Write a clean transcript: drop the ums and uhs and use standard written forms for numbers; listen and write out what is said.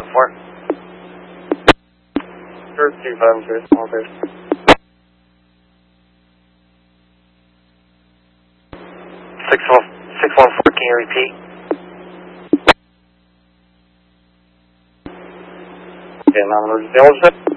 614. Sure, 250, small base. 614, can you repeat? Okay, non-emergency.